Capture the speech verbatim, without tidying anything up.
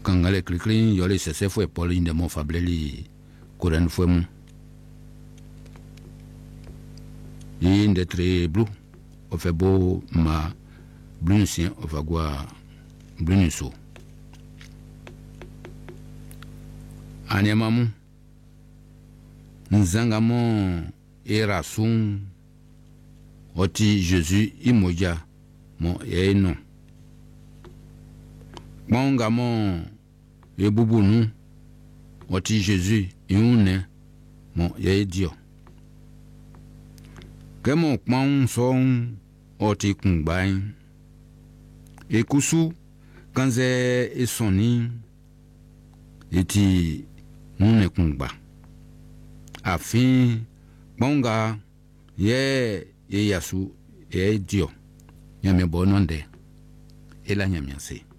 kangale klikling yole sese fue poli de mo fableli kuren fue mu yi de tre blue o fe bo ma blue sien o fa gwa blue so anyamamu nzangamo era sun oti Jésus imoja mo ye no Bonga mon ye bubunu oti Jésus iune mon ye dio kemo kpon son oti kungbain ekusu kanze esoni eti nune kungba afin bonga ye ye yasu ye dio nyame bononde ela nyamiase